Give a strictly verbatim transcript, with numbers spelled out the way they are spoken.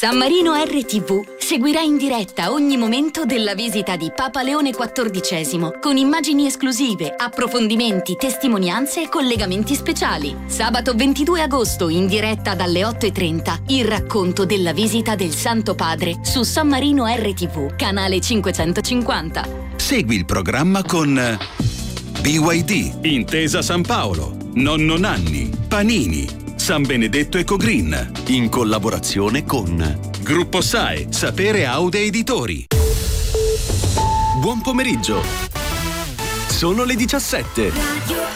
San Marino R T V seguirà in diretta ogni momento della visita di Papa Leone quattordicesimo, con immagini esclusive, approfondimenti, testimonianze e collegamenti speciali. Sabato ventidue agosto, in diretta dalle otto e trenta, il racconto della visita del Santo Padre su San Marino R T V, canale cinquecentocinquanta. Segui il programma con B Y D, Intesa San Paolo, Nonno Nanni, Panini, San Benedetto Ecogreen, in collaborazione con Gruppo S A E, Sapere Aude Editori. Buon pomeriggio. Sono le diciassette.